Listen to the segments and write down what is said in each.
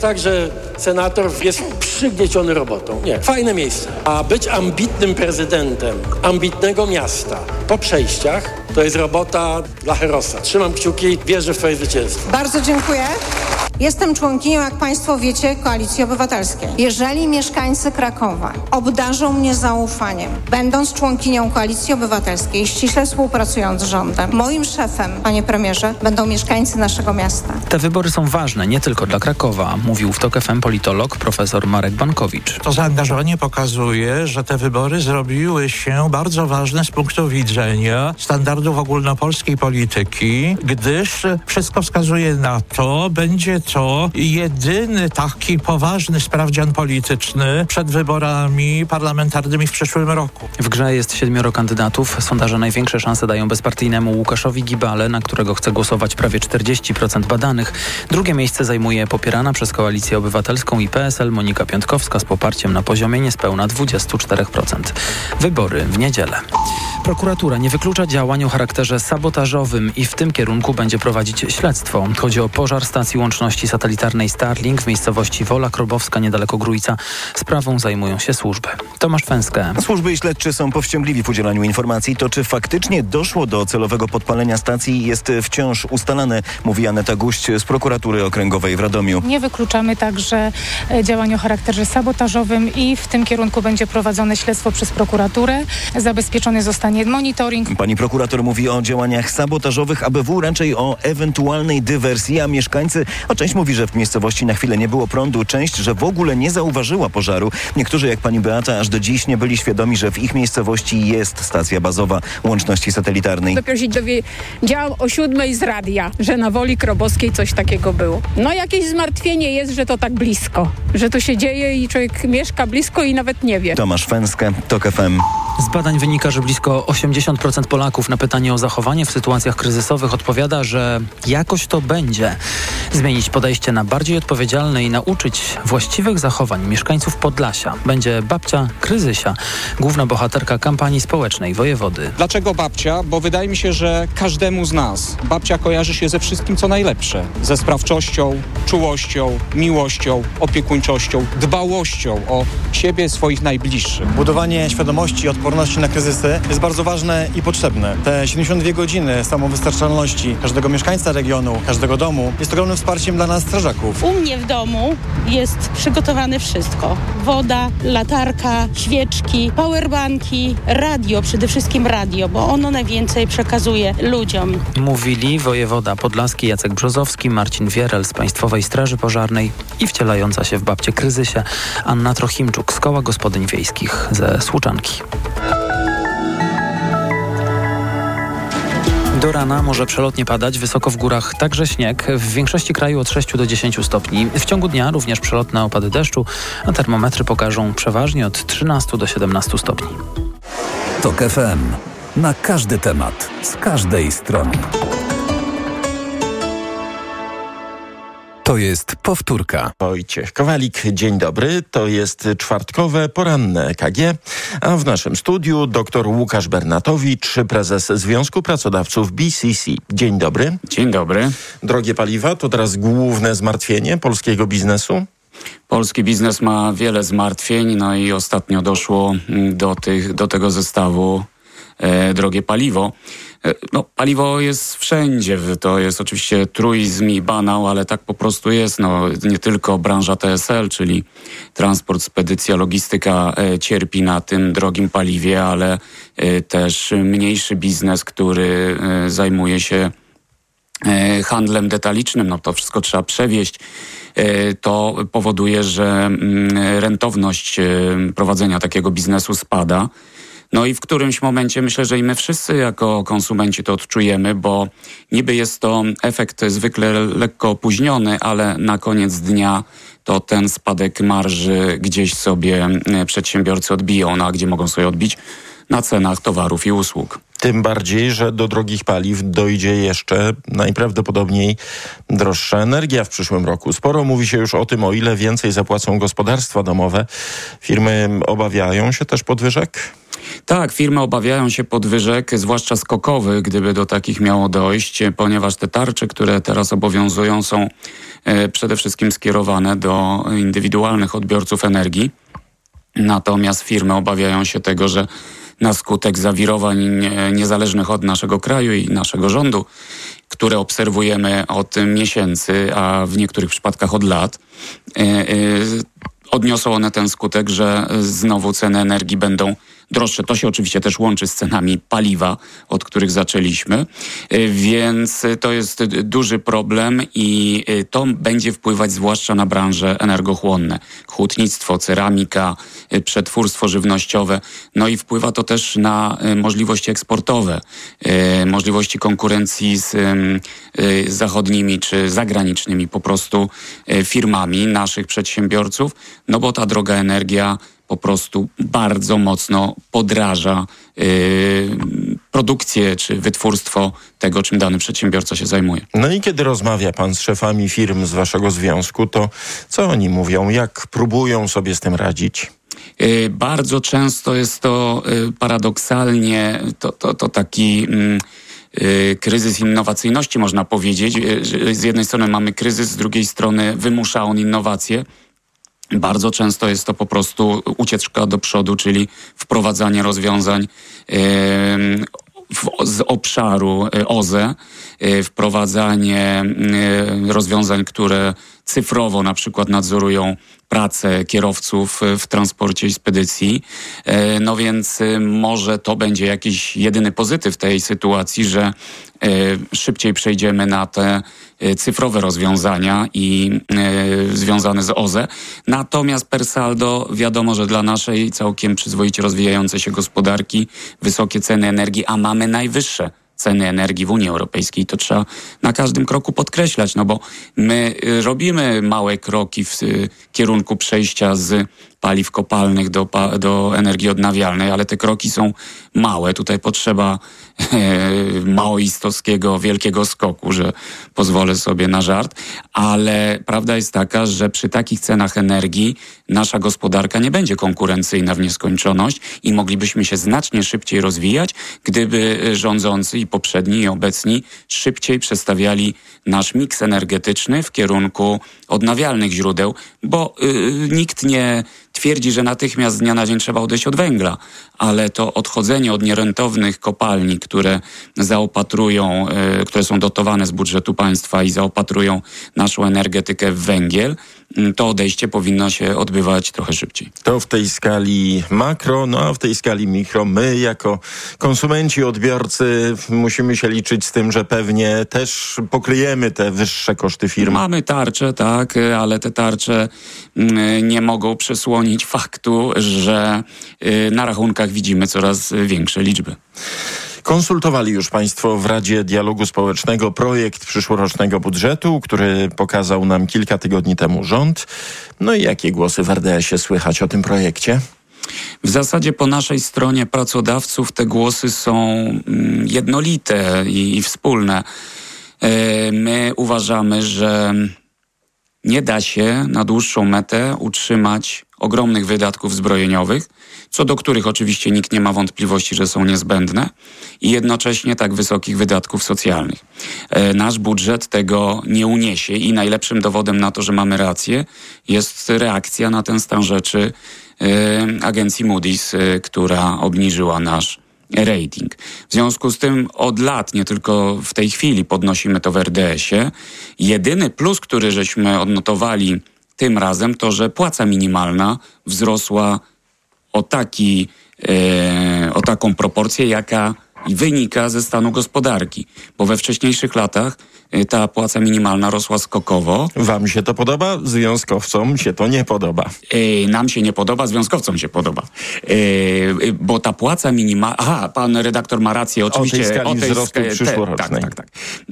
Także senator jest przygnieciony robotą. Nie, fajne miejsce. A być ambitnym prezydentem ambitnego miasta po przejściach to jest robota dla herosa. Trzymam kciuki, wierzę w twoje zwycięstwo. Bardzo dziękuję. Jestem członkinią, jak państwo wiecie, Koalicji Obywatelskiej. Jeżeli mieszkańcy Krakowa obdarzą mnie zaufaniem, będąc członkinią Koalicji Obywatelskiej, ściśle współpracując z rządem, moim szefem, panie premierze, będą mieszkańcy naszego miasta. Te wybory są ważne nie tylko dla Krakowa, mówił w TOK FM politolog profesor Marek Bankowicz. To zaangażowanie pokazuje, że te wybory zrobiły się bardzo ważne z punktu widzenia standardów ogólnopolskiej polityki, gdyż wszystko wskazuje na to, będzie to jedyny taki poważny sprawdzian polityczny przed wyborami parlamentarnymi w przyszłym roku. W grze jest 7 kandydatów. Sondaże największe szanse dają bezpartyjnemu Łukaszowi Gibale, na którego chce głosować prawie 40% badanych. Drugie miejsce zajmuje popierana przez Koalicję Obywatelską i PSL Monika Piątkowska z poparciem na poziomie niespełna 24%. Wybory w niedzielę. Prokuratura nie wyklucza działań o charakterze sabotażowym i w tym kierunku będzie prowadzić śledztwo. Chodzi o pożar stacji łączności satelitarnej Starlink w miejscowości Wola Krobowska niedaleko Grójca. Sprawą zajmują się służby. Tomasz Fęskę. Służby i śledczy są powściągliwi w udzielaniu informacji. To czy faktycznie doszło do celowego podpalenia stacji jest wciąż ustalane, mówi Aneta Guść z prokuratury okręgowej w Radomiu. Nie wykluczamy także działań o charakterze sabotażowym i w tym kierunku będzie prowadzone śledztwo przez prokuraturę. Zabezpieczony zostanie monitoring. Pani prokurator mówi o działaniach sabotażowych ABW, raczej o ewentualnej dywersji, a mieszkańcy, część mówi, że w miejscowości na chwilę nie było prądu, część, że w ogóle nie zauważyła pożaru. Niektórzy, jak pani Beata, aż do dziś nie byli świadomi, że w ich miejscowości jest stacja bazowa łączności satelitarnej. Dopiero się dowiedziałam o 7:00 z radia, że na Woli Krobowskiej coś takiego było. No jakieś zmartwienie jest, że to tak blisko, że to się dzieje i człowiek mieszka blisko i nawet nie wie. Tomasz Fęskę, TOK FM. Z badań wynika, że blisko 80% Polaków na pytanie o zachowanie w sytuacjach kryzysowych odpowiada, że jakoś to będzie. Zmienić podejście na bardziej odpowiedzialne i nauczyć właściwych zachowań mieszkańców Podlasia będzie babcia Kryzysia, główna bohaterka kampanii społecznej wojewody. Dlaczego babcia? Bo wydaje mi się, że każdemu z nas babcia kojarzy się ze wszystkim, co najlepsze. Ze sprawczością, czułością, miłością, opiekuńczością, dbałością o siebie, swoich najbliższych. Budowanie świadomości i odporności na kryzysy jest bardzo ważne i potrzebne. Te 72 godziny samowystarczalności każdego mieszkańca regionu, każdego domu jest ogromnym wsparciem dla nas strażaków. U mnie w domu jest przygotowane wszystko. Woda, latarka, świeczki, powerbanki, radio, przede wszystkim radio, bo ono najwięcej przekazuje ludziom. Mówili wojewoda podlaski Jacek Brzozowski, Marcin Wierel z Państwowej Straży Pożarnej i wcielająca się w babcię Kryzysie Anna Trochimczuk z Koła Gospodyń Wiejskich ze Słuczanki. Do rana może przelotnie padać, wysoko w górach także śnieg. W większości kraju od 6 do 10 stopni. W ciągu dnia również przelotne opady deszczu, a termometry pokażą przeważnie od 13 do 17 stopni. TOK FM. Na każdy temat, z każdej strony. To jest powtórka. Wojciech Kowalik, dzień dobry. To jest czwartkowe, poranne EKG. A w naszym studiu dr Łukasz Bernatowicz, prezes Związku Pracodawców BCC. Dzień dobry. Dzień dobry. Drogie paliwa to teraz główne zmartwienie polskiego biznesu? Polski biznes ma wiele zmartwień, no i ostatnio doszło do tego zestawu drogie paliwo. No, paliwo jest wszędzie, to jest oczywiście truizm i banał, ale tak po prostu jest. No, nie tylko branża TSL, czyli transport, spedycja, logistyka cierpi na tym drogim paliwie, ale też mniejszy biznes, który zajmuje się handlem detalicznym, no to wszystko trzeba przewieźć. To powoduje, że rentowność prowadzenia takiego biznesu spada. No i w którymś momencie myślę, że i my wszyscy jako konsumenci to odczujemy, bo niby jest to efekt zwykle lekko opóźniony, ale na koniec dnia to ten spadek marży gdzieś sobie przedsiębiorcy odbiją. No a gdzie mogą sobie odbić? Na cenach towarów i usług. Tym bardziej, że do drogich paliw dojdzie jeszcze najprawdopodobniej droższa energia w przyszłym roku. Sporo mówi się już o tym, o ile więcej zapłacą gospodarstwa domowe. Firmy obawiają się też podwyżek? Tak, firmy obawiają się podwyżek, zwłaszcza skokowych, gdyby do takich miało dojść, ponieważ te tarcze, które teraz obowiązują, są przede wszystkim skierowane do indywidualnych odbiorców energii. Natomiast firmy obawiają się tego, że na skutek zawirowań niezależnych od naszego kraju i naszego rządu, które obserwujemy od miesięcy, a w niektórych przypadkach od lat, odniosą one ten skutek, że znowu ceny energii będą droższe. To się oczywiście też łączy z cenami paliwa, od których zaczęliśmy, więc to jest duży problem i to będzie wpływać zwłaszcza na branże energochłonne. Hutnictwo, ceramika, przetwórstwo żywnościowe, no i wpływa to też na możliwości eksportowe, możliwości konkurencji z zachodnimi czy zagranicznymi po prostu firmami naszych przedsiębiorców, no bo ta droga energia po prostu bardzo mocno podraża produkcję czy wytwórstwo tego, czym dany przedsiębiorca się zajmuje. No i kiedy rozmawia pan z szefami firm z waszego związku, to co oni mówią? Jak próbują sobie z tym radzić? Bardzo często jest to paradoksalnie to taki kryzys innowacyjności, można powiedzieć. Z jednej strony mamy kryzys, z drugiej strony wymusza on innowacje. Bardzo często jest to po prostu ucieczka do przodu, czyli wprowadzanie rozwiązań z obszaru OZE, wprowadzanie rozwiązań, które cyfrowo na przykład nadzorują pracę kierowców w transporcie i spedycji. No więc może to będzie jakiś jedyny pozytyw tej sytuacji, że szybciej przejdziemy na te cyfrowe rozwiązania i związane z OZE. Natomiast per saldo wiadomo, że dla naszej całkiem przyzwoicie rozwijającej się gospodarki wysokie ceny energii, a mamy najwyższe ceny energii w Unii Europejskiej. To trzeba na każdym kroku podkreślać, no bo my robimy małe kroki w kierunku przejścia z paliw kopalnych do energii odnawialnej, ale te kroki są małe. Tutaj potrzeba maoistowskiego wielkiego skoku, że pozwolę sobie na żart, ale prawda jest taka, że przy takich cenach energii nasza gospodarka nie będzie konkurencyjna w nieskończoność i moglibyśmy się znacznie szybciej rozwijać, gdyby rządzący i poprzedni i obecni szybciej przestawiali nasz miks energetyczny w kierunku odnawialnych źródeł, bo nikt nie twierdzi, że natychmiast z dnia na dzień trzeba odejść od węgla, ale to odchodzenie od nierentownych kopalni, które zaopatrują, które są dotowane z budżetu państwa i zaopatrują naszą energetykę w węgiel, to odejście powinno się odbywać trochę szybciej. To w tej skali makro, no a w tej skali mikro my jako konsumenci, odbiorcy musimy się liczyć z tym, że pewnie też pokryjemy te wyższe koszty firm. Mamy tarcze, tak, ale te tarcze nie mogą przesłonić faktu, że na rachunkach widzimy coraz większe liczby. Konsultowali już państwo w Radzie Dialogu Społecznego projekt przyszłorocznego budżetu, który pokazał nam kilka tygodni temu rząd. No i jakie głosy w RDS-ie słychać o tym projekcie? W zasadzie po naszej stronie pracodawców te głosy są jednolite i wspólne. My uważamy, że nie da się na dłuższą metę utrzymać ogromnych wydatków zbrojeniowych, co do których oczywiście nikt nie ma wątpliwości, że są niezbędne, i jednocześnie tak wysokich wydatków socjalnych. Nasz budżet tego nie uniesie i najlepszym dowodem na to, że mamy rację, jest reakcja na ten stan rzeczy agencji Moody's, która obniżyła nasz rating. W związku z tym od lat, nie tylko w tej chwili, podnosimy to w RDS-ie. Jedyny plus, który żeśmy odnotowali tym razem, to że płaca minimalna wzrosła o taką proporcję, jaka wynika ze stanu gospodarki. Bo we wcześniejszych latach ta płaca minimalna rosła skokowo. Wam się to podoba? Związkowcom się to nie podoba. Nam się nie podoba, związkowcom się podoba. Bo ta płaca minimalna... Aha, pan redaktor ma rację, oczywiście. O tej skali wzrostu przyszłorocznej. Tak.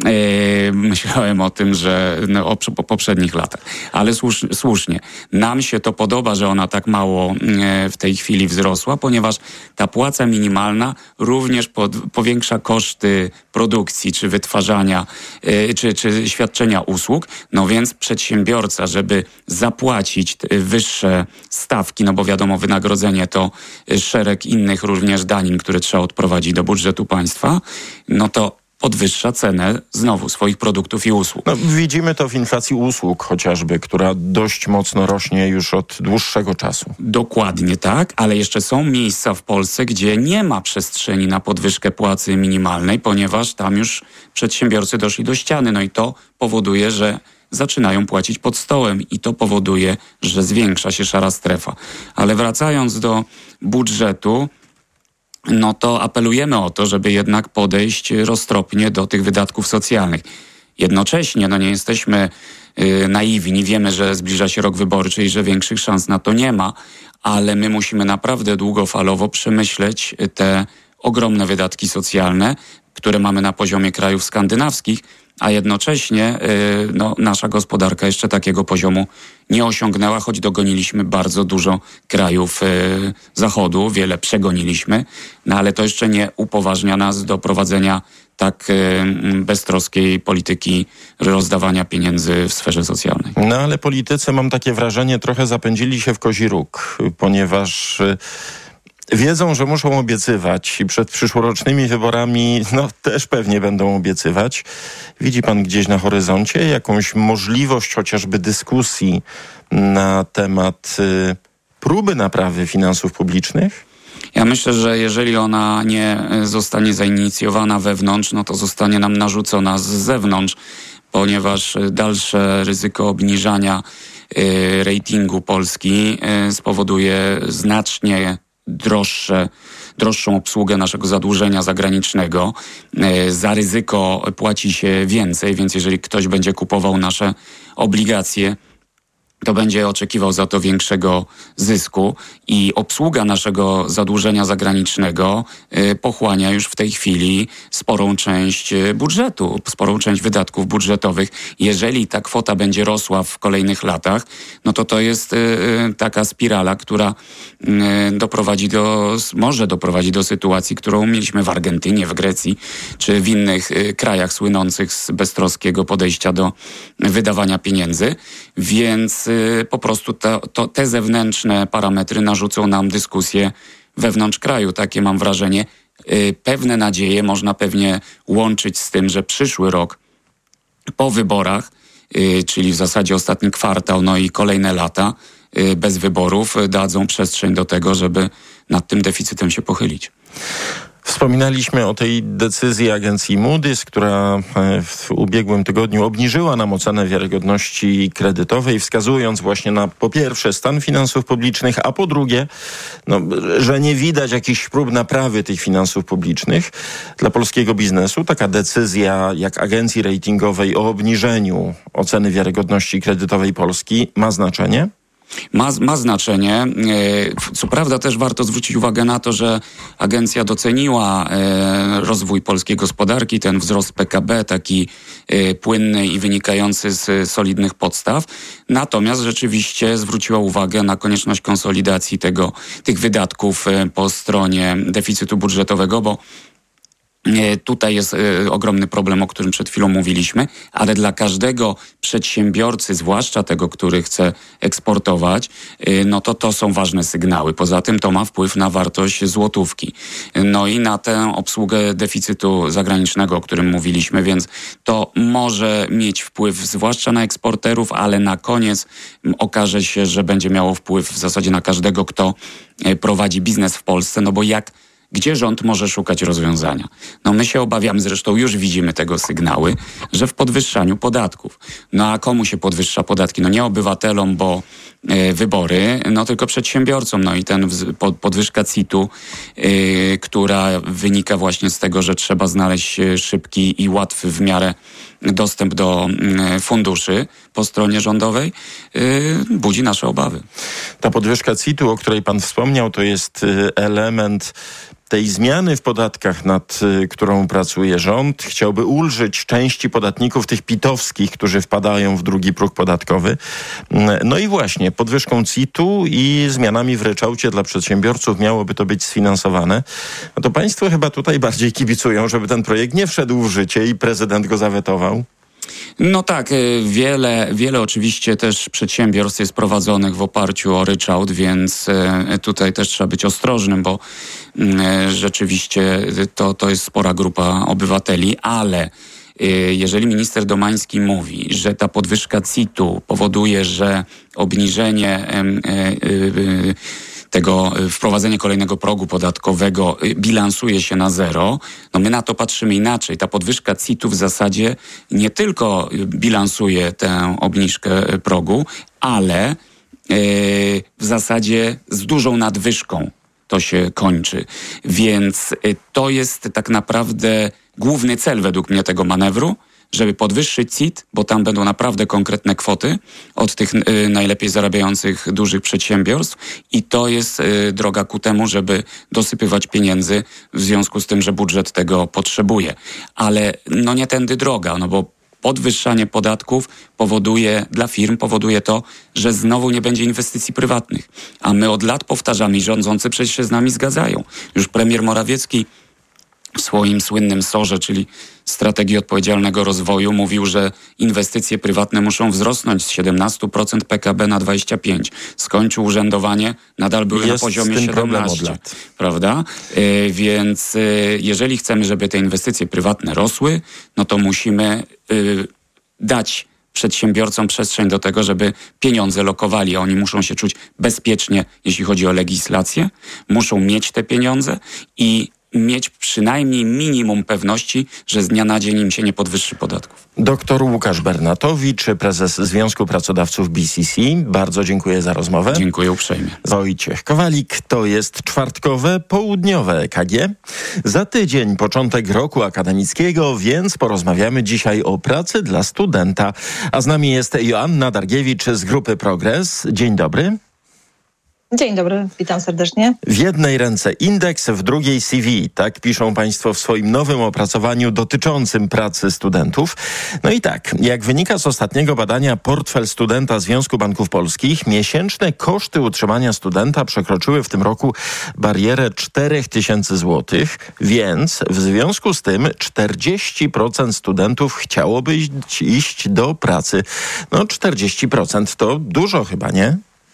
Myślałem o tym, że po poprzednich latach. Ale słusznie. Nam się to podoba, że ona tak mało w tej chwili wzrosła, ponieważ ta płaca minimalna również powiększa koszty produkcji, czy wytwarzania, czy świadczenia usług. No więc przedsiębiorca, żeby zapłacić wyższe stawki, no bo wiadomo, wynagrodzenie to szereg innych również danin, które trzeba odprowadzić do budżetu państwa, no to podwyższa cenę znowu swoich produktów i usług. No, widzimy to w inflacji usług chociażby, która dość mocno rośnie już od dłuższego czasu. Dokładnie tak, ale jeszcze są miejsca w Polsce, gdzie nie ma przestrzeni na podwyżkę płacy minimalnej, ponieważ tam już przedsiębiorcy doszli do ściany. No i to powoduje, że zaczynają płacić pod stołem i to powoduje, że zwiększa się szara strefa. Ale wracając do budżetu, no to apelujemy o to, żeby jednak podejść roztropnie do tych wydatków socjalnych. Jednocześnie nie jesteśmy naiwni, wiemy, że zbliża się rok wyborczy i że większych szans na to nie ma, ale my musimy naprawdę długofalowo przemyśleć te ogromne wydatki socjalne, które mamy na poziomie krajów skandynawskich, a jednocześnie nasza gospodarka jeszcze takiego poziomu nie osiągnęła, choć dogoniliśmy bardzo dużo krajów Zachodu, wiele przegoniliśmy, ale to jeszcze nie upoważnia nas do prowadzenia tak beztroskiej polityki rozdawania pieniędzy w sferze socjalnej. No ale politycy, mam takie wrażenie, trochę zapędzili się w kozi róg, ponieważ wiedzą, że muszą obiecywać i przed przyszłorocznymi wyborami też pewnie będą obiecywać. Widzi pan gdzieś na horyzoncie jakąś możliwość chociażby dyskusji na temat próby naprawy finansów publicznych? Ja myślę, że jeżeli ona nie zostanie zainicjowana wewnątrz, no to zostanie nam narzucona z zewnątrz, ponieważ dalsze ryzyko obniżania ratingu Polski spowoduje znacznie droższą obsługę naszego zadłużenia zagranicznego. Za ryzyko płaci się więcej, więc jeżeli ktoś będzie kupował nasze obligacje, to będzie oczekiwał za to większego zysku i obsługa naszego zadłużenia zagranicznego pochłania już w tej chwili sporą część budżetu, sporą część wydatków budżetowych. Jeżeli ta kwota będzie rosła w kolejnych latach, no to jest taka spirala, która może doprowadzić do sytuacji, którą mieliśmy w Argentynie, w Grecji, czy w innych krajach słynących z beztroskiego podejścia do wydawania pieniędzy. Więc po prostu te zewnętrzne parametry narzucą nam dyskusję wewnątrz kraju. Takie mam wrażenie. Pewne nadzieje można pewnie łączyć z tym, że przyszły rok po wyborach, czyli w zasadzie ostatni kwartał, i kolejne lata bez wyborów dadzą przestrzeń do tego, żeby nad tym deficytem się pochylić. Wspominaliśmy o tej decyzji agencji Moody's, która w ubiegłym tygodniu obniżyła nam ocenę wiarygodności kredytowej, wskazując właśnie na, po pierwsze, stan finansów publicznych, a po drugie, że nie widać jakichś prób naprawy tych finansów publicznych. Dla polskiego biznesu taka decyzja jak agencji ratingowej o obniżeniu oceny wiarygodności kredytowej Polski ma znaczenie? Ma znaczenie. Co prawda też warto zwrócić uwagę na to, że agencja doceniła rozwój polskiej gospodarki, ten wzrost PKB taki płynny i wynikający z solidnych podstaw. Natomiast rzeczywiście zwróciła uwagę na konieczność konsolidacji tych wydatków po stronie deficytu budżetowego, bo tutaj jest ogromny problem, o którym przed chwilą mówiliśmy, ale dla każdego przedsiębiorcy, zwłaszcza tego, który chce eksportować, to są ważne sygnały. Poza tym to ma wpływ na wartość złotówki. I na tę obsługę deficytu zagranicznego, o którym mówiliśmy, więc to może mieć wpływ zwłaszcza na eksporterów, ale na koniec okaże się, że będzie miało wpływ w zasadzie na każdego, kto prowadzi biznes w Polsce, bo gdzie rząd może szukać rozwiązania? My się obawiamy, zresztą już widzimy tego sygnały, że w podwyższaniu podatków. A komu się podwyższa podatki? Nie obywatelom, bo wybory, no tylko przedsiębiorcom. No i ten podwyżka CIT-u, która wynika właśnie z tego, że trzeba znaleźć szybki i łatwy w miarę dostęp do funduszy po stronie rządowej, budzi nasze obawy. Ta podwyżka CIT-u, o której pan wspomniał, to jest element tej zmiany w podatkach, nad którą pracuje rząd. Chciałby ulżyć części podatników, tych pitowskich, którzy wpadają w drugi próg podatkowy. No i właśnie podwyżką CIT-u i zmianami w ryczałcie dla przedsiębiorców miałoby to być sfinansowane. No to państwo chyba tutaj bardziej kibicują, żeby ten projekt nie wszedł w życie i prezydent go zawetował. No tak, wiele oczywiście też przedsiębiorstw jest prowadzonych w oparciu o ryczałt, więc tutaj też trzeba być ostrożnym, bo rzeczywiście to jest spora grupa obywateli, ale jeżeli minister Domański mówi, że ta podwyżka CIT-u powoduje, że obniżenie tego wprowadzenie kolejnego progu podatkowego bilansuje się na zero, no my na to patrzymy inaczej. Ta podwyżka CIT-u w zasadzie nie tylko bilansuje tę obniżkę progu, ale w zasadzie z dużą nadwyżką to się kończy. Więc to jest tak naprawdę główny cel według mnie tego manewru, żeby podwyższyć CIT, bo tam będą naprawdę konkretne kwoty od tych najlepiej zarabiających dużych przedsiębiorstw i to jest droga ku temu, żeby dosypywać pieniędzy w związku z tym, że budżet tego potrzebuje. Ale no nie tędy droga, no bo podwyższanie podatków dla firm powoduje to, że znowu nie będzie inwestycji prywatnych. A my od lat powtarzamy i rządzący przecież się z nami zgadzają. Już premier Morawiecki w swoim słynnym SOR-ze, czyli Strategii Odpowiedzialnego Rozwoju, mówił, że inwestycje prywatne muszą wzrosnąć z 17% PKB na 25%. Skończył urzędowanie, nadal były na poziomie 17%. Prawda? Więc jeżeli chcemy, żeby te inwestycje prywatne rosły, no to musimy dać przedsiębiorcom przestrzeń do tego, żeby pieniądze lokowali. Oni muszą się czuć bezpiecznie, jeśli chodzi o legislację. Muszą mieć te pieniądze i mieć przynajmniej minimum pewności, że z dnia na dzień im się nie podwyższy podatków. Doktor Łukasz Bernatowicz, prezes Związku Pracodawców BCC. Bardzo dziękuję za rozmowę. Dziękuję uprzejmie. Wojciech Kowalik, to jest czwartkowe, południowe EKG. Za tydzień początek roku akademickiego, więc porozmawiamy dzisiaj o pracy dla studenta. A z nami jest Joanna Dargiewicz z Grupy Progres. Dzień dobry. Dzień dobry, witam serdecznie. W jednej ręce indeks, w drugiej CV. Tak piszą państwo w swoim nowym opracowaniu dotyczącym pracy studentów. No i tak, jak wynika z ostatniego badania Portfel Studenta Związku Banków Polskich, miesięczne koszty utrzymania studenta przekroczyły w tym roku barierę 4000 zł, więc w związku z tym 40% studentów chciałoby iść do pracy. No 40% to dużo chyba, nie?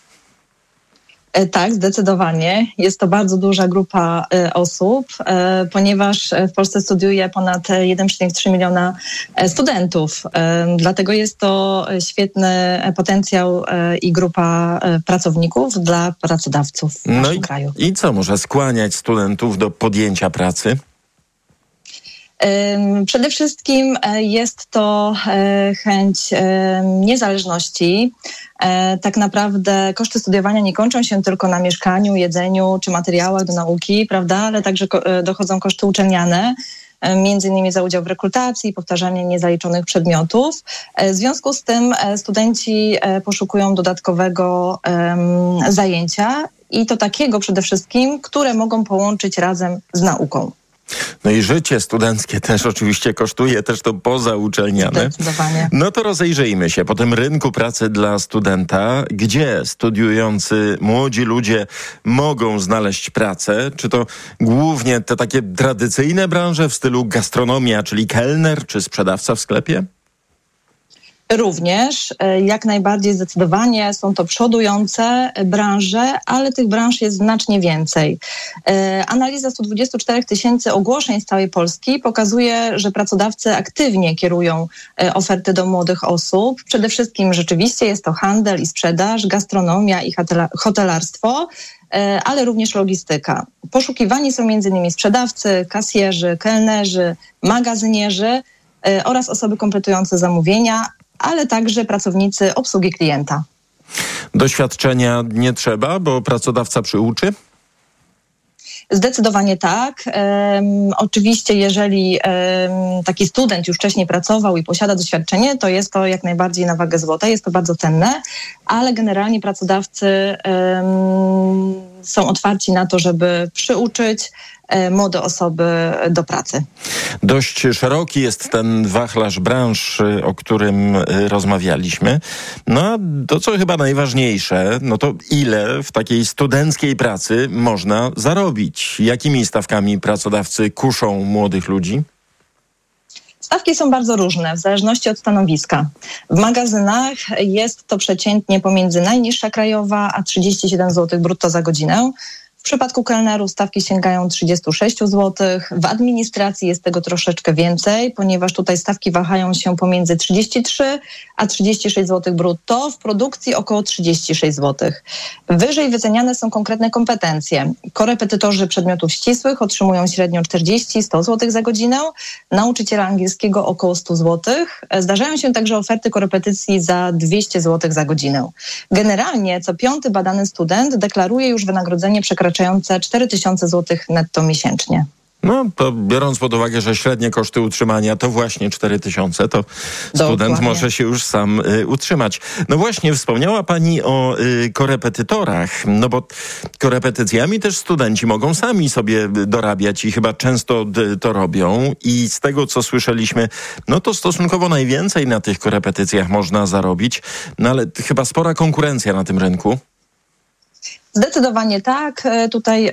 Tak, zdecydowanie. Jest to bardzo duża grupa osób, ponieważ w Polsce studiuje ponad 1,3 miliona studentów. Dlatego jest to świetny potencjał i grupa pracowników dla pracodawców w naszym kraju. I co może skłaniać studentów do podjęcia pracy? Przede wszystkim jest to chęć niezależności. Tak naprawdę koszty studiowania nie kończą się tylko na mieszkaniu, jedzeniu czy materiałach do nauki, prawda? Ale także dochodzą koszty uczelniane, między innymi za udział w rekrutacji, powtarzanie niezaliczonych przedmiotów. W związku z tym studenci poszukują dodatkowego zajęcia i to takiego przede wszystkim, które mogą połączyć razem z nauką. No i życie studenckie też oczywiście kosztuje, też to pozauczelniane. Zdecydowanie. No to rozejrzyjmy się po tym rynku pracy dla studenta. Gdzie studiujący młodzi ludzie mogą znaleźć pracę? Czy to głównie te takie tradycyjne branże w stylu gastronomia, czyli kelner czy sprzedawca w sklepie? Również, jak najbardziej zdecydowanie są to przodujące branże, ale tych branż jest znacznie więcej. Analiza 124 000 ogłoszeń z całej Polski pokazuje, że pracodawcy aktywnie kierują oferty do młodych osób. Przede wszystkim rzeczywiście jest to handel i sprzedaż, gastronomia i hotelarstwo, ale również logistyka. Poszukiwani są m.in. sprzedawcy, kasjerzy, kelnerzy, magazynierzy oraz osoby kompletujące zamówienia, ale także pracownicy obsługi klienta. Doświadczenia nie trzeba, bo pracodawca przyuczy? Zdecydowanie tak. Oczywiście, jeżeli taki student już wcześniej pracował i posiada doświadczenie, to jest to jak najbardziej na wagę złota, jest to bardzo cenne, ale generalnie pracodawcy są otwarci na to, żeby przyuczyć młode osoby do pracy. Dość szeroki jest ten wachlarz branż, o którym rozmawialiśmy. No a to, co chyba najważniejsze, no to ile w takiej studenckiej pracy można zarobić? Jakimi stawkami pracodawcy kuszą młodych ludzi? Stawki są bardzo różne, w zależności od stanowiska. W magazynach jest to przeciętnie pomiędzy najniższa krajowa a 37 zł brutto za godzinę. W przypadku kelnerów stawki sięgają 36 zł. W administracji jest tego troszeczkę więcej, ponieważ tutaj stawki wahają się pomiędzy 33 a 36 zł brutto. W produkcji około 36 zł. Wyżej wyceniane są konkretne kompetencje. Korepetytorzy przedmiotów ścisłych otrzymują średnio 40-100 zł za godzinę. Nauczyciele angielskiego około 100 zł. Zdarzają się także oferty korepetycji za 200 zł za godzinę. Generalnie co 5. badany student deklaruje już wynagrodzenie przekraczające 4000 zł netto miesięcznie. No, to biorąc pod uwagę, że średnie koszty utrzymania to właśnie 4000, to student Dokładnie. może się już sam utrzymać. No właśnie, wspomniała pani o korepetytorach, no bo korepetycjami też studenci mogą sami sobie dorabiać i chyba często to robią. I z tego, co słyszeliśmy, no to stosunkowo najwięcej na tych korepetycjach można zarobić, no ale chyba spora konkurencja na tym rynku. Zdecydowanie tak. Tutaj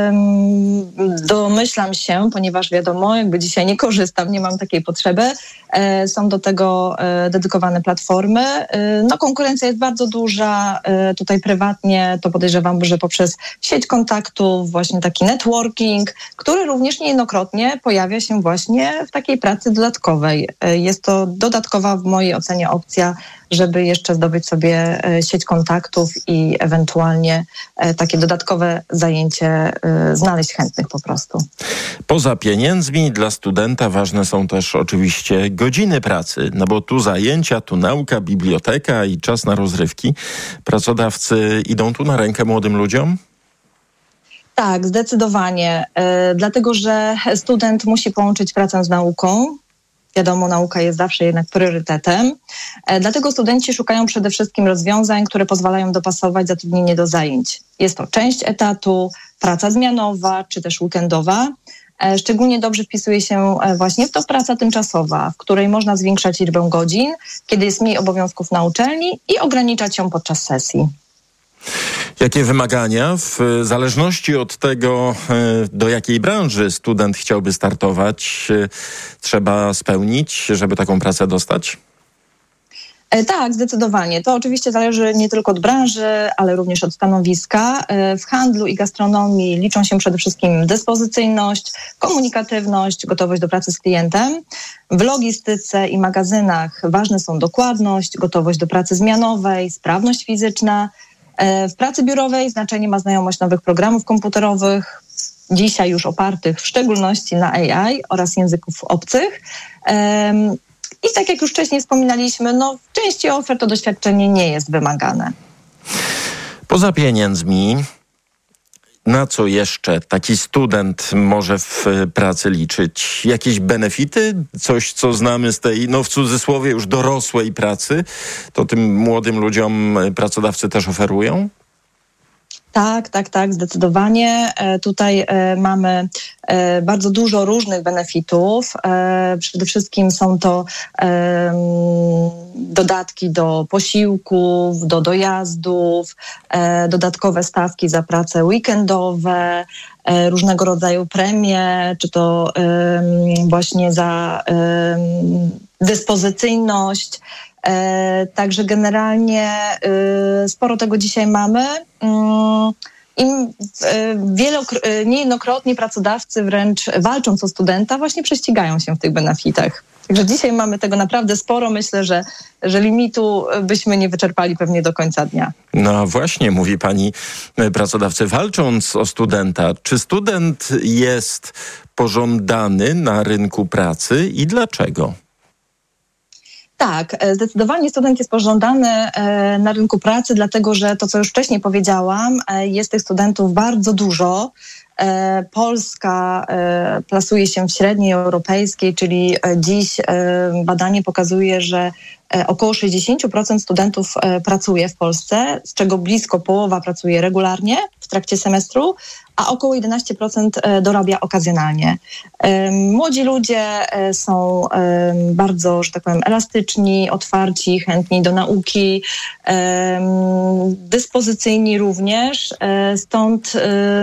domyślam się, ponieważ wiadomo, jakby dzisiaj nie korzystam, nie mam takiej potrzeby. Są do tego dedykowane platformy. No konkurencja jest bardzo duża. Tutaj prywatnie to podejrzewam, że poprzez sieć kontaktów, właśnie taki networking, który również niejednokrotnie pojawia się właśnie w takiej pracy dodatkowej. Jest to dodatkowa w mojej ocenie opcja, żeby jeszcze zdobyć sobie sieć kontaktów i ewentualnie takie dodatkowe zajęcie znaleźć chętnych po prostu. Poza pieniędzmi dla studenta ważne są też oczywiście godziny pracy, no bo tu zajęcia, tu nauka, biblioteka i czas na rozrywki. Pracodawcy idą tu na rękę młodym ludziom? Tak, zdecydowanie. Dlatego, że student musi połączyć pracę z nauką. Wiadomo, nauka jest zawsze jednak priorytetem. Dlatego studenci szukają przede wszystkim rozwiązań, które pozwalają dopasować zatrudnienie do zajęć. Jest to część etatu, praca zmianowa czy też weekendowa. Szczególnie dobrze wpisuje się właśnie w to praca tymczasowa, w której można zwiększać liczbę godzin, kiedy jest mniej obowiązków na uczelni i ograniczać ją podczas sesji. Jakie wymagania w zależności od tego, do jakiej branży student chciałby startować, trzeba spełnić, żeby taką pracę dostać? Tak, zdecydowanie. To oczywiście zależy nie tylko od branży, ale również od stanowiska. W handlu i gastronomii liczą się przede wszystkim dyspozycyjność, komunikatywność, gotowość do pracy z klientem. W logistyce i magazynach ważne są dokładność, gotowość do pracy zmianowej, sprawność fizyczna. W pracy biurowej znaczenie ma znajomość nowych programów komputerowych, dzisiaj już opartych w szczególności na AI oraz języków obcych. I tak jak już wcześniej wspominaliśmy, no w części ofert to doświadczenie nie jest wymagane. Poza pieniędzmi, na co jeszcze taki student może w pracy liczyć? Jakieś benefity? Coś, co znamy z tej, no w cudzysłowie już dorosłej pracy, to tym młodym ludziom pracodawcy też oferują? Tak, zdecydowanie. Tutaj mamy bardzo dużo różnych benefitów. Przede wszystkim są to dodatki do posiłków, do dojazdów, dodatkowe stawki za prace weekendowe, różnego rodzaju premie, czy to właśnie za dyspozycyjność. Także generalnie sporo tego dzisiaj mamy. Niejednokrotnie pracodawcy wręcz walcząc o studenta właśnie prześcigają się w tych benefitach. Także dzisiaj mamy tego naprawdę sporo. Myślę, że limitu byśmy nie wyczerpali pewnie do końca dnia. No właśnie, mówi pani, pracodawcy walcząc o studenta. Czy student jest pożądany na rynku pracy i dlaczego? Tak, zdecydowanie student jest pożądany na rynku pracy, dlatego że to, co już wcześniej powiedziałam, jest tych studentów bardzo dużo. Polska plasuje się w średniej europejskiej, czyli dziś badanie pokazuje, że około 60% studentów pracuje w Polsce, z czego blisko połowa pracuje regularnie w trakcie semestru, a około 11% dorabia okazjonalnie. Młodzi ludzie są bardzo, że tak powiem, elastyczni, otwarci, chętni do nauki, dyspozycyjni również, stąd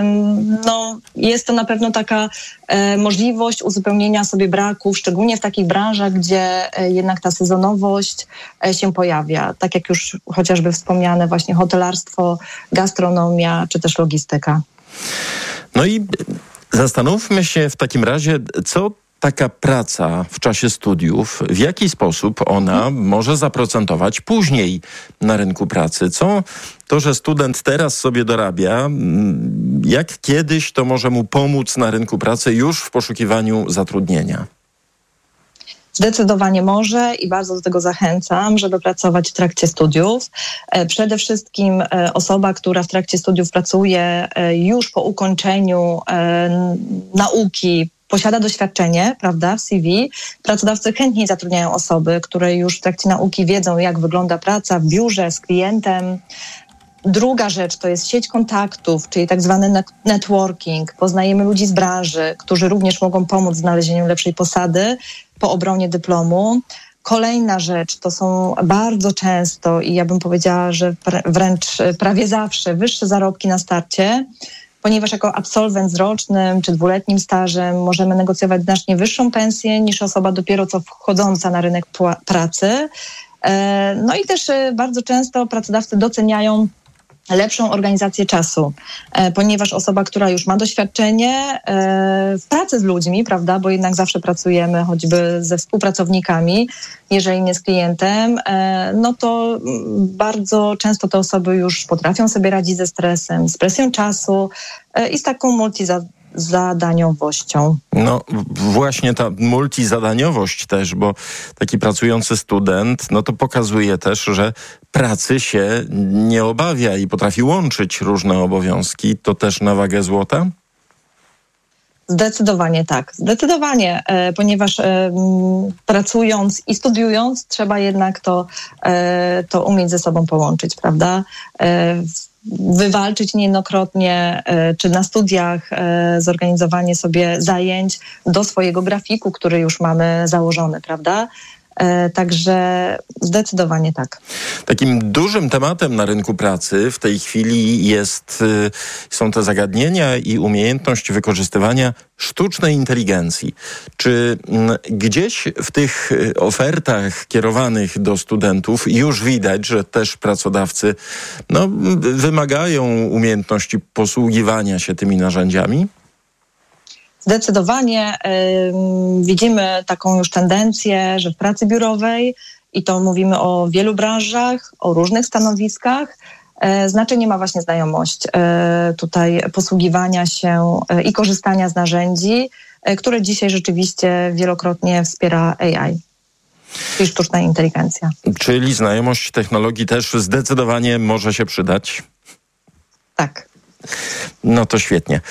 jest to na pewno taka możliwość uzupełnienia sobie braków, szczególnie w takich branżach, gdzie jednak ta sezonowość się pojawia, tak jak już chociażby wspomniane właśnie hotelarstwo, gastronomia czy też logistyka. No i zastanówmy się w takim razie, co taka praca w czasie studiów, w jaki sposób ona może zaprocentować później na rynku pracy. Co to, że student teraz sobie dorabia, jak kiedyś to może mu pomóc na rynku pracy już w poszukiwaniu zatrudnienia? Zdecydowanie może i bardzo do tego zachęcam, żeby pracować w trakcie studiów. Przede wszystkim osoba, która w trakcie studiów pracuje już po ukończeniu nauki, posiada doświadczenie, prawda, w CV. Pracodawcy chętniej zatrudniają osoby, które już w trakcie nauki wiedzą, jak wygląda praca w biurze z klientem. Druga rzecz to jest sieć kontaktów, czyli tak zwany networking. Poznajemy ludzi z branży, którzy również mogą pomóc w znalezieniu lepszej posady po obronie dyplomu. Kolejna rzecz to są bardzo często i ja bym powiedziała, że wręcz prawie zawsze wyższe zarobki na starcie, ponieważ jako absolwent z rocznym czy dwuletnim stażem możemy negocjować znacznie wyższą pensję niż osoba dopiero co wchodząca na rynek pracy. No i też bardzo często pracodawcy doceniają lepszą organizację czasu, ponieważ osoba, która już ma doświadczenie w pracy z ludźmi, prawda, bo jednak zawsze pracujemy choćby ze współpracownikami, jeżeli nie z klientem, no to bardzo często te osoby już potrafią sobie radzić ze stresem, z presją czasu i z taką multizadaniowością. No właśnie ta multizadaniowość też, bo taki pracujący student, no to pokazuje też, że pracy się nie obawia i potrafi łączyć różne obowiązki. To też na wagę złota? Zdecydowanie tak. Zdecydowanie, ponieważ pracując i studiując trzeba jednak to umieć ze sobą połączyć, prawda? Wywalczyć niejednokrotnie, czy na studiach zorganizowanie sobie zajęć do swojego grafiku, który już mamy założony, prawda? Także zdecydowanie tak. Takim dużym tematem na rynku pracy w tej chwili są te zagadnienia i umiejętność wykorzystywania sztucznej inteligencji. Czy gdzieś w tych ofertach kierowanych do studentów już widać, że też pracodawcy wymagają umiejętności posługiwania się tymi narzędziami? Zdecydowanie widzimy taką już tendencję, że w pracy biurowej, i to mówimy o wielu branżach, o różnych stanowiskach, znaczenie ma właśnie znajomość tutaj posługiwania się i korzystania z narzędzi, które dzisiaj rzeczywiście wielokrotnie wspiera AI, czyli sztuczna inteligencja. Czyli znajomość technologii też zdecydowanie może się przydać? Tak. No to świetnie.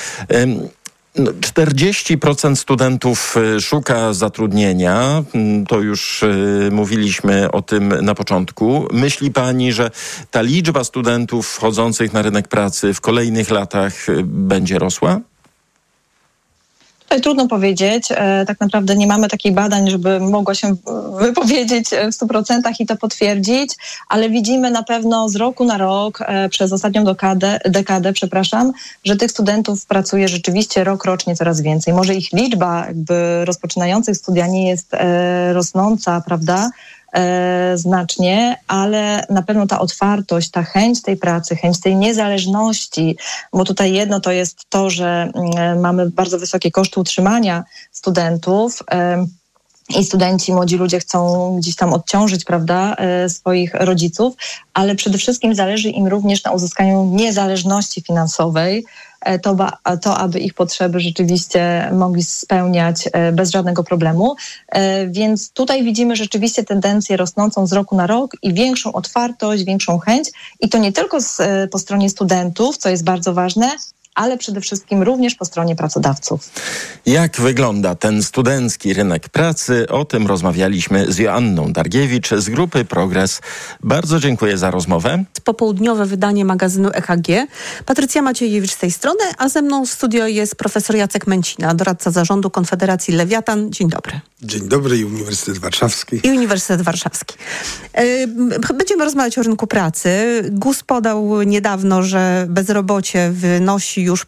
40% studentów szuka zatrudnienia. To już mówiliśmy o tym na początku. Myśli pani, że ta liczba studentów wchodzących na rynek pracy w kolejnych latach będzie rosła? Tutaj trudno powiedzieć. Tak naprawdę nie mamy takich badań, żeby mogła się wypowiedzieć w 100% i to potwierdzić, ale widzimy na pewno z roku na rok, przez ostatnią dekadę, że tych studentów pracuje rzeczywiście rocznie coraz więcej. Może ich liczba rozpoczynających studia nie jest rosnąca, prawda? Znacznie, ale na pewno ta otwartość, ta chęć tej pracy, chęć tej niezależności, bo tutaj jedno to jest to, że mamy bardzo wysokie koszty utrzymania studentów, i studenci, młodzi ludzie chcą gdzieś tam odciążyć, prawda, swoich rodziców, ale przede wszystkim zależy im również na uzyskaniu niezależności finansowej, to aby ich potrzeby rzeczywiście mogli spełniać bez żadnego problemu. Więc tutaj widzimy rzeczywiście tendencję rosnącą z roku na rok i większą otwartość, większą chęć i to nie tylko po stronie studentów, co jest bardzo ważne, ale przede wszystkim również po stronie pracodawców. Jak wygląda ten studencki rynek pracy? O tym rozmawialiśmy z Joanną Dargiewicz z grupy Progres. Bardzo dziękuję za rozmowę. Popołudniowe wydanie magazynu EKG. Patrycja Maciejewicz z tej strony, a ze mną w studio jest profesor Jacek Męcina, doradca zarządu Konfederacji Lewiatan. Dzień dobry. Dzień dobry i Uniwersytet Warszawski. I Uniwersytet Warszawski. Będziemy rozmawiać o rynku pracy. GUS podał niedawno, że bezrobocie wynosi już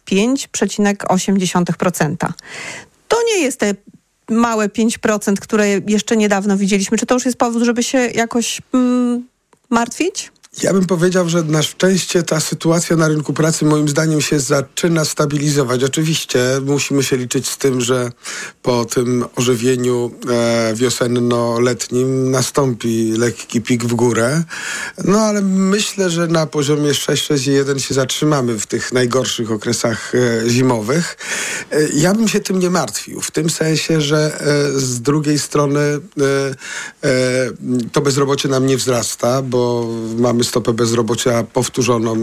5,8%. To nie jest te małe 5%, które jeszcze niedawno widzieliśmy. Czy to już jest powód, żeby się jakoś martwić? Ja bym powiedział, że na szczęście ta sytuacja na rynku pracy moim zdaniem się zaczyna stabilizować. Oczywiście musimy się liczyć z tym, że po tym ożywieniu wiosenno-letnim nastąpi lekki pik w górę. No ale myślę, że na poziomie 6,1 się zatrzymamy w tych najgorszych okresach zimowych. Ja bym się tym nie martwił. W tym sensie, że z drugiej strony to bezrobocie nam nie wzrasta, bo mamy stopę bezrobocia powtórzoną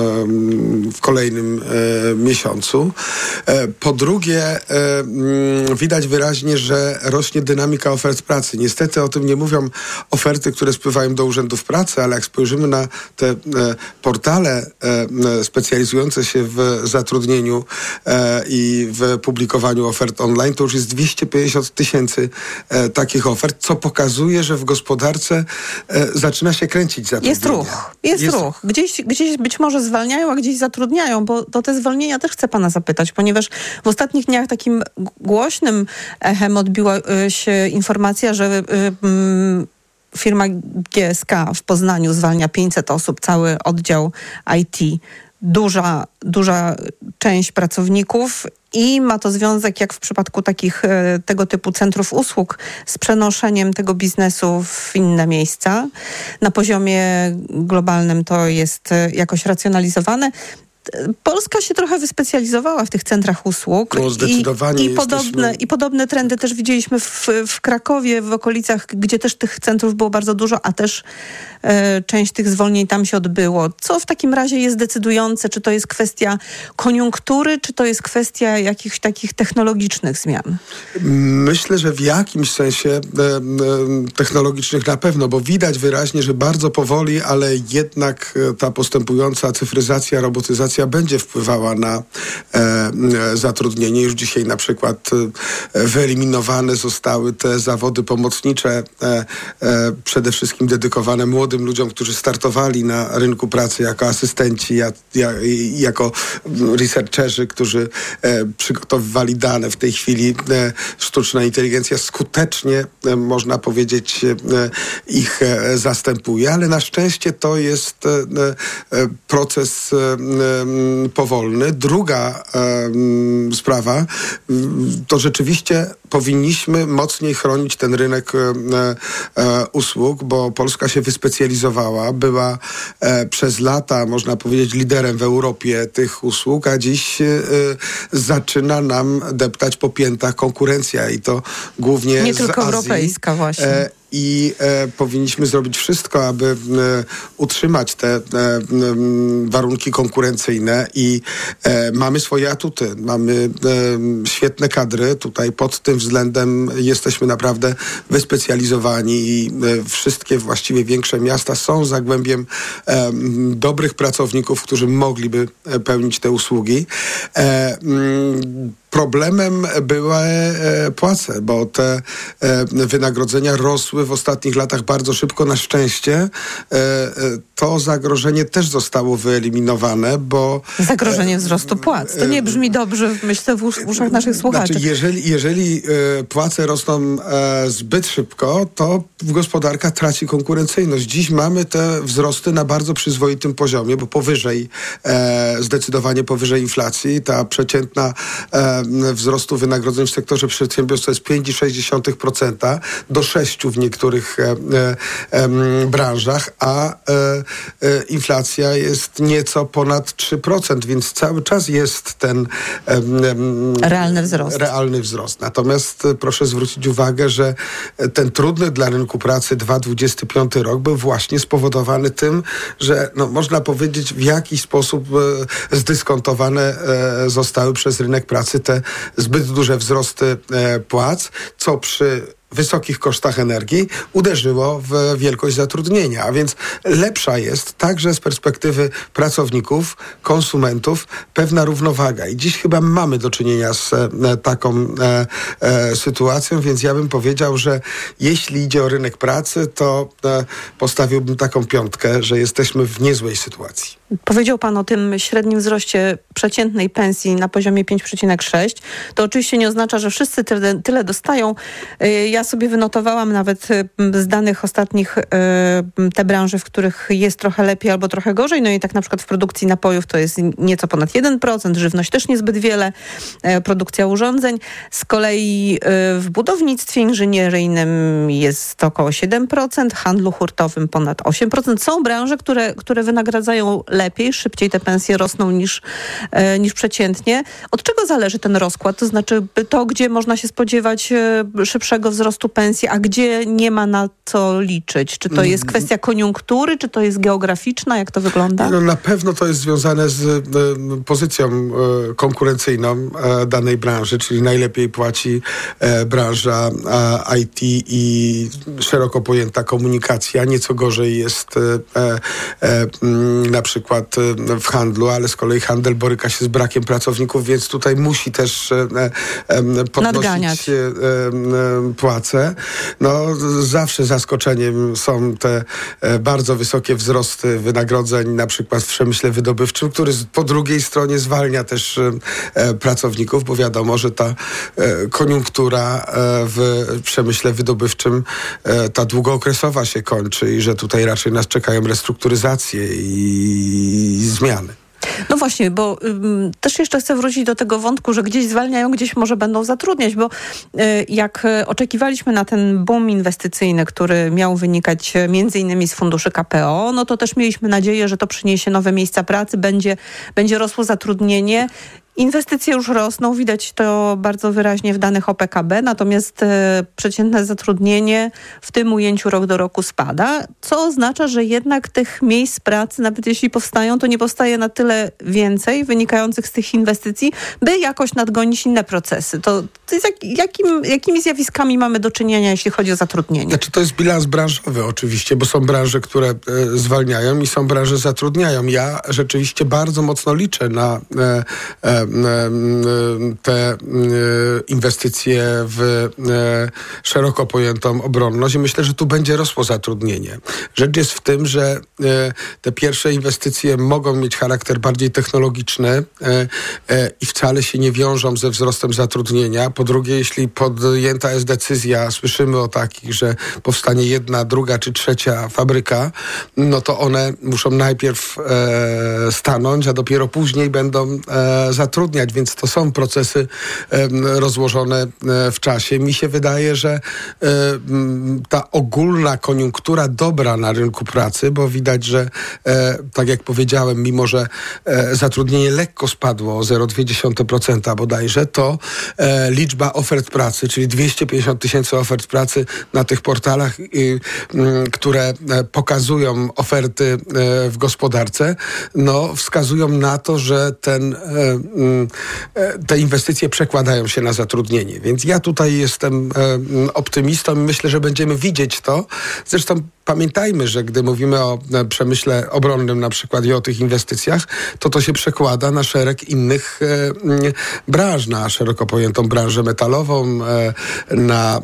w kolejnym miesiącu. Po drugie, widać wyraźnie, że rośnie dynamika ofert pracy. Niestety o tym nie mówią oferty, które spływają do urzędów pracy, ale jak spojrzymy na te portale specjalizujące się w zatrudnieniu i w publikowaniu ofert online, to już jest 250 000 takich ofert, co pokazuje, że w gospodarce zaczyna się kręcić zatrudnienie. Jest ruch. Jest ruch. Gdzieś być może zwalniają, a gdzieś zatrudniają, bo to te zwolnienia też chcę pana zapytać, ponieważ w ostatnich dniach takim głośnym echem odbiła się informacja, że firma GSK w Poznaniu zwalnia 500 osób, cały oddział IT. Duża część pracowników i ma to związek, jak w przypadku takich tego typu centrów usług, z przenoszeniem tego biznesu w inne miejsca. Na poziomie globalnym to jest jakoś racjonalizowane. Polska się trochę wyspecjalizowała w tych centrach usług. No, zdecydowanie i podobne trendy też widzieliśmy w Krakowie, w okolicach, gdzie też tych centrów było bardzo dużo, a też część tych zwolnień tam się odbyło. Co w takim razie jest decydujące? Czy to jest kwestia koniunktury, czy to jest kwestia jakichś takich technologicznych zmian? Myślę, że w jakimś sensie technologicznych na pewno, bo widać wyraźnie, że bardzo powoli, ale jednak ta postępująca cyfryzacja, robotyzacja będzie wpływała na zatrudnienie. Już dzisiaj na przykład wyeliminowane zostały te zawody pomocnicze, przede wszystkim dedykowane młodym ludziom, którzy startowali na rynku pracy jako asystenci, jako researcherzy, którzy przygotowywali dane. W tej chwili sztuczna inteligencja skutecznie, można powiedzieć, ich zastępuje, ale na szczęście to jest proces powolny. Druga sprawa, to rzeczywiście powinniśmy mocniej chronić ten rynek usług, bo Polska się wyspecjalizowała, była przez lata, można powiedzieć, liderem w Europie tych usług, a dziś zaczyna nam deptać po piętach konkurencja i to głównie nie z tylko Azji. europejska właśnie. I powinniśmy zrobić wszystko, aby utrzymać te warunki konkurencyjne i mamy swoje atuty. Mamy świetne kadry. Tutaj pod tym względem jesteśmy naprawdę wyspecjalizowani i wszystkie właściwie większe miasta są zagłębiem dobrych pracowników, którzy mogliby pełnić te usługi. Problemem były płace, bo te wynagrodzenia rosły w ostatnich latach bardzo szybko. Na szczęście to zagrożenie też zostało wyeliminowane, bo... Zagrożenie wzrostu płac. To nie brzmi dobrze, myślę, w uszach naszych słuchaczy. Znaczy, jeżeli płace rosną zbyt szybko, to gospodarka traci konkurencyjność. Dziś mamy te wzrosty na bardzo przyzwoitym poziomie, bo zdecydowanie powyżej inflacji. Ta przeciętna wzrostu wynagrodzeń w sektorze przedsiębiorstw to jest 5,6% do 6% w niektórych branżach, a inflacja jest nieco ponad 3%, więc cały czas jest ten realny wzrost. Natomiast proszę zwrócić uwagę, że ten trudny dla rynku pracy 2025 rok był właśnie spowodowany tym, że można powiedzieć, w jakiś sposób zdyskontowane zostały przez rynek pracy te zbyt duże wzrosty płac, co przy wysokich kosztach energii uderzyło w wielkość zatrudnienia. A więc lepsza jest także z perspektywy pracowników, konsumentów pewna równowaga. I dziś chyba mamy do czynienia z taką sytuacją, więc ja bym powiedział, że jeśli idzie o rynek pracy, to postawiłbym taką piątkę, że jesteśmy w niezłej sytuacji. Powiedział pan o tym średnim wzroście przeciętnej pensji na poziomie 5,6. To oczywiście nie oznacza, że wszyscy tyle dostają. Ja sobie wynotowałam nawet z danych ostatnich te branże, w których jest trochę lepiej albo trochę gorzej. No i tak na przykład w produkcji napojów to jest nieco ponad 1%, żywność też niezbyt wiele, produkcja urządzeń. Z kolei w budownictwie inżynieryjnym jest około 7%, handlu hurtowym ponad 8%. Są branże, które wynagradzają lepiej, szybciej te pensje rosną niż przeciętnie. Od czego zależy ten rozkład? To znaczy to, gdzie można się spodziewać szybszego wzrostu pensji, a gdzie nie ma na co liczyć? Czy to jest kwestia koniunktury, czy to jest geograficzna? Jak to wygląda? Na pewno to jest związane z pozycją konkurencyjną danej branży, czyli najlepiej płaci branża IT i szeroko pojęta komunikacja. Nieco gorzej jest na przykład w handlu, ale z kolei handel boryka się z brakiem pracowników, więc tutaj musi też podnosić płace. Zawsze zaskoczeniem są te bardzo wysokie wzrosty wynagrodzeń, na przykład w przemyśle wydobywczym, który po drugiej stronie zwalnia też pracowników, bo wiadomo, że ta koniunktura w przemyśle wydobywczym, ta długookresowa się kończy i że tutaj raczej nas czekają restrukturyzacje i zmiany. No właśnie, bo też jeszcze chcę wrócić do tego wątku, że gdzieś zwalniają, gdzieś może będą zatrudniać, bo jak oczekiwaliśmy na ten boom inwestycyjny, który miał wynikać między innymi z funduszy KPO, no to też mieliśmy nadzieję, że to przyniesie nowe miejsca pracy, będzie rosło zatrudnienie. Inwestycje już rosną, widać to bardzo wyraźnie w danych o PKB, natomiast przeciętne zatrudnienie w tym ujęciu rok do roku spada, co oznacza, że jednak tych miejsc pracy, nawet jeśli powstają, to nie powstaje na tyle więcej wynikających z tych inwestycji, by jakoś nadgonić inne procesy. To jest jakimi zjawiskami mamy do czynienia, jeśli chodzi o zatrudnienie? Znaczy, to jest bilans branżowy oczywiście, bo są branże, które zwalniają i są branże, zatrudniają. Ja rzeczywiście bardzo mocno liczę na te inwestycje w szeroko pojętą obronność i myślę, że tu będzie rosło zatrudnienie. Rzecz jest w tym, że te pierwsze inwestycje mogą mieć charakter bardziej technologiczny i wcale się nie wiążą ze wzrostem zatrudnienia. Po drugie, jeśli podjęta jest decyzja, słyszymy o takich, że powstanie jedna, druga czy trzecia fabryka, no to one muszą najpierw stanąć, a dopiero później będą zatrudniać, więc to są procesy rozłożone w czasie. Mi się wydaje, że ta ogólna koniunktura dobra na rynku pracy, bo widać, że tak jak powiedziałem, mimo że zatrudnienie lekko spadło o 0,2% bodajże, to liczba ofert pracy, czyli 250 000 ofert pracy na tych portalach, które pokazują oferty w gospodarce, no wskazują na to, że te inwestycje przekładają się na zatrudnienie. Więc ja tutaj jestem optymistą i myślę, że będziemy widzieć to. Zresztą pamiętajmy, że gdy mówimy o przemyśle obronnym na przykład i o tych inwestycjach, to się przekłada na szereg innych branż, na szeroko pojętą branżę metalową, na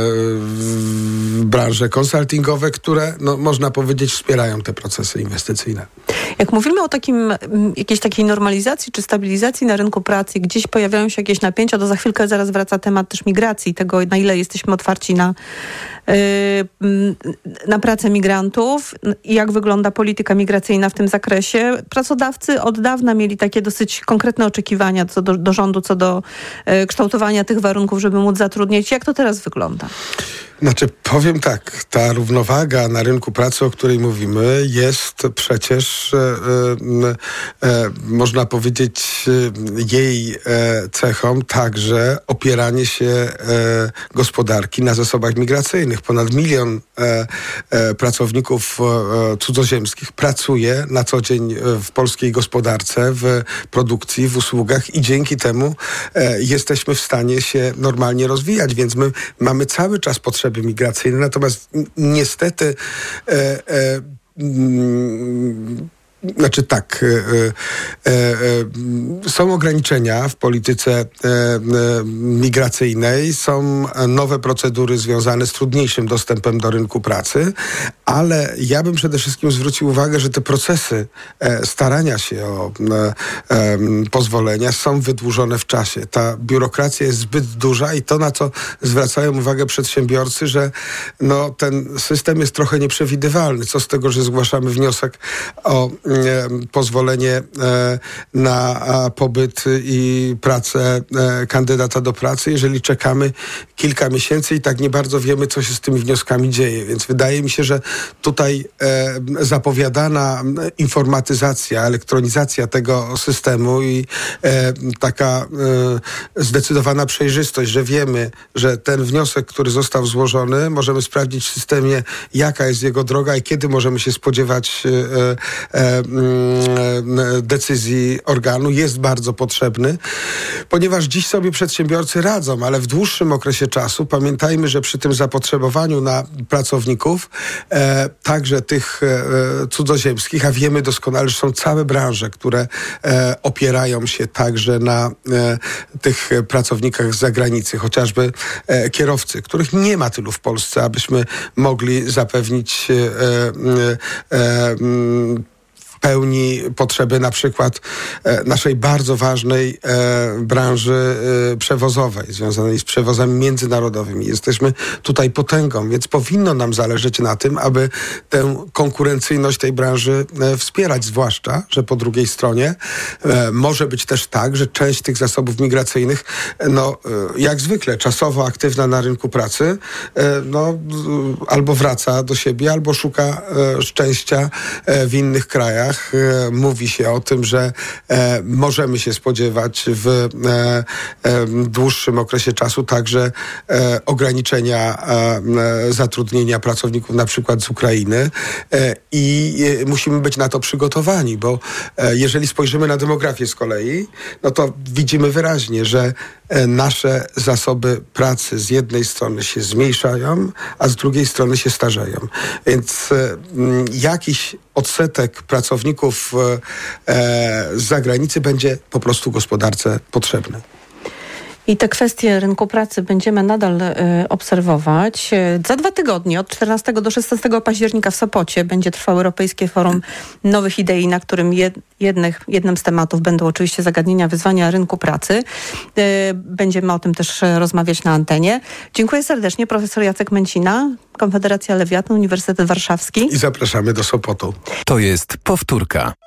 branże konsultingowe, które, no, można powiedzieć, wspierają te procesy inwestycyjne. Jak mówimy o jakiejś takiej normalizacji czy stabilizacji na rynku pracy, gdzieś pojawiają się jakieś napięcia, to za chwilkę zaraz wraca temat też migracji, tego na ile jesteśmy otwarci na pracę migrantów i jak wygląda polityka migracyjna w tym zakresie. Pracodawcy od dawna mieli takie dosyć konkretne oczekiwania do rządu, co do kształtowania tych warunków, żeby móc zatrudniać. Jak to teraz wygląda? Znaczy, powiem tak, ta równowaga na rynku pracy, o której mówimy, jest przecież, można powiedzieć, jej cechą także opieranie się gospodarki na zasobach migracyjnych. Ponad 1 milion pracowników cudzoziemskich pracuje na co dzień w polskiej gospodarce, w produkcji, w usługach i dzięki temu jesteśmy w stanie się normalnie rozwijać, więc my mamy cały czas potrzeby migracyjne, natomiast niestety są ograniczenia w polityce migracyjnej, są nowe procedury związane z trudniejszym dostępem do rynku pracy, ale ja bym przede wszystkim zwrócił uwagę, że te procesy starania się o pozwolenia są wydłużone w czasie. Ta biurokracja jest zbyt duża i to, na co zwracają uwagę przedsiębiorcy, że ten system jest trochę nieprzewidywalny. Co z tego, że zgłaszamy wniosek o pozwolenie na pobyt i pracę kandydata do pracy, jeżeli czekamy kilka miesięcy i tak nie bardzo wiemy, co się z tymi wnioskami dzieje. Więc wydaje mi się, że tutaj zapowiadana informatyzacja, elektronizacja tego systemu i taka zdecydowana przejrzystość, że wiemy, że ten wniosek, który został złożony, możemy sprawdzić w systemie, jaka jest jego droga i kiedy możemy się spodziewać decyzji organu, jest bardzo potrzebny, ponieważ dziś sobie przedsiębiorcy radzą, ale w dłuższym okresie czasu pamiętajmy, że przy tym zapotrzebowaniu na pracowników, także tych cudzoziemskich, a wiemy doskonale, że są całe branże, które opierają się także na tych pracownikach z zagranicy, chociażby kierowcy, których nie ma tylu w Polsce, abyśmy mogli zapewnić w pełni potrzeby na przykład naszej bardzo ważnej branży przewozowej, związanej z przewozami międzynarodowymi. Jesteśmy tutaj potęgą, więc powinno nam zależeć na tym, aby tę konkurencyjność tej branży wspierać, zwłaszcza, że po drugiej stronie może być też tak, że część tych zasobów migracyjnych, jak zwykle czasowo aktywna na rynku pracy, albo wraca do siebie, albo szuka szczęścia w innych krajach. Mówi się o tym, że możemy się spodziewać w dłuższym okresie czasu także ograniczenia zatrudnienia pracowników na przykład z Ukrainy i musimy być na to przygotowani, bo jeżeli spojrzymy na demografię z kolei, to widzimy wyraźnie, że nasze zasoby pracy z jednej strony się zmniejszają, a z drugiej strony się starzeją. Więc jakiś odsetek pracowników z zagranicy będzie po prostu gospodarce potrzebny. I te kwestie rynku pracy będziemy nadal obserwować. Za 2 tygodnie, od 14 do 16 października w Sopocie będzie trwało Europejskie Forum Nowych Idei, na którym jednym z tematów będą oczywiście zagadnienia, wyzwania rynku pracy. Będziemy o tym też rozmawiać na antenie. Dziękuję serdecznie. Profesor Jacek Męcina, Konfederacja Lewiatan, Uniwersytet Warszawski. I zapraszamy do Sopotu. To jest Powtórka.